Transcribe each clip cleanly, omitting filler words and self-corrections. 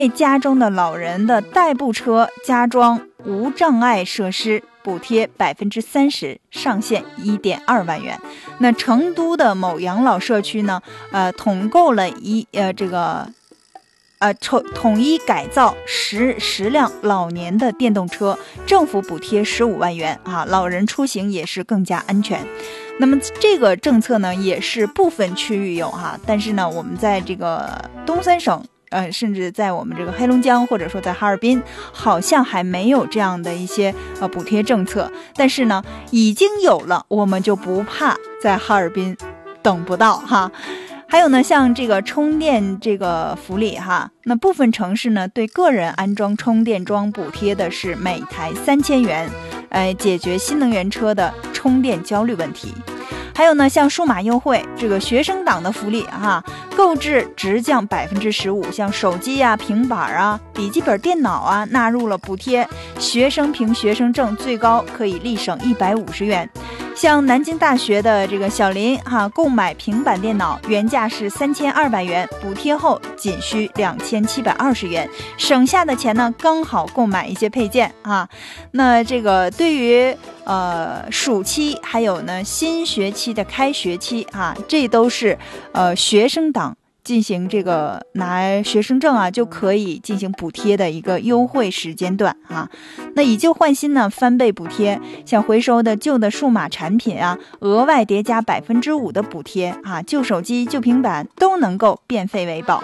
家中的老人的代步车加装无障碍设施，补贴30%，上限1.2万元。那成都的某养老社区呢，统购了统一改造10辆老年的电动车，政府补贴15万元啊，老人出行也是更加安全。那么这个政策呢，也是部分区域有哈，但是呢，我们在这个东三省。甚至在我们这个黑龙江或者说在哈尔滨，好像还没有这样的一些补贴政策，但是呢，已经有了，我们就不怕在哈尔滨等不到哈。还有呢，像这个充电这个福利哈，那部分城市呢对个人安装充电桩补贴的是每台3000元，解决新能源车的充电焦虑问题。还有呢，像数码优惠这个学生党的福利哈，购置直降15%，像手机啊、平板啊、笔记本电脑啊纳入了补贴，学生凭学生证最高可以立省150元。像南京大学的这个小林哈，购买平板电脑原价是3200元，补贴后仅需2720元，省下的钱呢刚好购买一些配件啊。那这个对于暑期还有呢新学期的开学期啊，这都是学生党进行这个拿学生证啊就可以进行补贴的一个优惠时间段啊。那以旧换新呢翻倍补贴，像回收的旧的数码产品啊，额外叠加5%的补贴啊，旧手机、旧平板都能够变废为宝。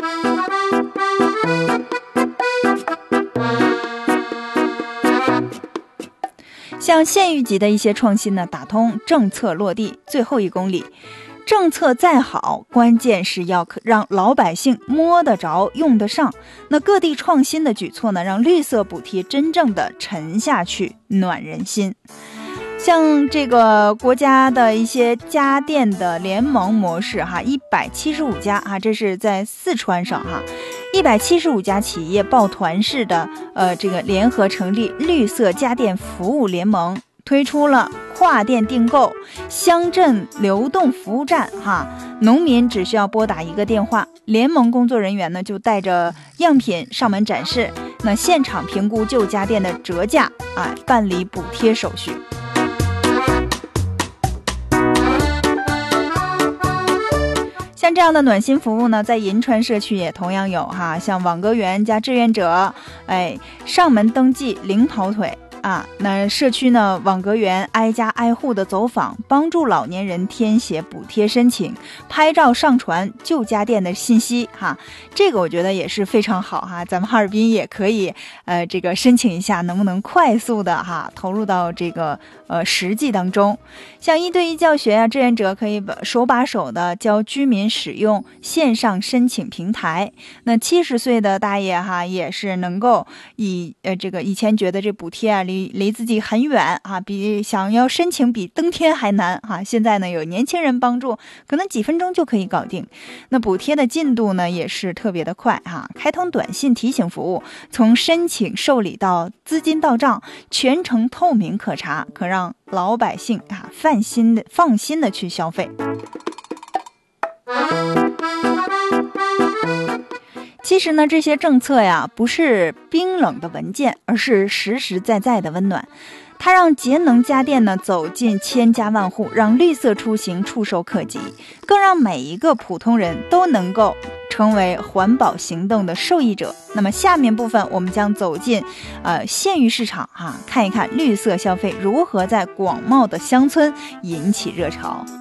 像县域级的一些创新呢，打通政策落地最后1公里。政策再好，关键是要让老百姓摸得着、用得上。那各地创新的举措呢，让绿色补贴真正的沉下去，暖人心。像这个国家的一些家电的联盟模式哈，175家啊，这是在四川省哈，175家企业抱团式的这个联合成立绿色家电服务联盟，推出了跨店订购、乡镇流动服务站哈，农民只需要拨打1个电话，联盟工作人员呢就带着样品上门展示，那现场评估旧家电的折价啊，办理补贴手续。像这样的暖心服务呢，在银川社区也同样有哈，像网格员加志愿者，上门登记零跑腿啊，那社区呢网格员挨家挨户的走访，帮助老年人填写补贴申请，拍照上传旧家电的信息哈，这个我觉得也是非常好哈，咱们哈尔滨也可以这个申请一下，能不能快速的哈投入到这个实际当中。像1对1教学啊，志愿者可以手把手的教居民使用线上申请平台。那70岁的大爷哈也是能够这个以前觉得这补贴啊离自己很远啊，比想要申请比登天还难哈，现在呢有年轻人帮助，可能几分钟就可以搞定。那补贴的进度呢也是特别的快哈，开通短信提醒服务，从申请受理到资金到账全程透明可查，可让老百姓啊放心的去消费。其实呢，这些政策呀不是冰冷的文件，而是实实在在的温暖。它让节能家电呢走进千家万户，让绿色出行触手可及，更让每一个普通人都能够成为环保行动的受益者。那么下面部分我们将走进县域市场看一看绿色消费如何在广袤的乡村引起热潮。